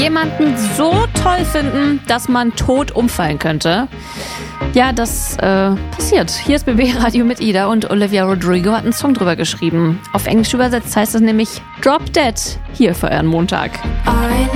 jemanden so toll finden, dass man tot umfallen könnte. Ja, das passiert. Hier ist BB Radio mit Ida und Olivia Rodrigo hat einen Song drüber geschrieben. Auf Englisch übersetzt heißt es nämlich Drop Dead. Hier für euren Montag.